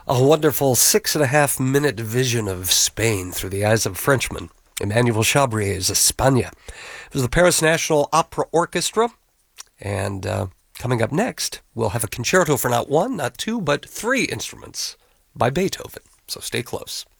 A wonderful 6.5 minute vision of Spain through the eyes of a Frenchman. Emmanuel Chabrier's España. It was the Paris National Opera Orchestra. And coming up next, we'll have a concerto for not one, not two, but three instruments by Beethoven. So stay close.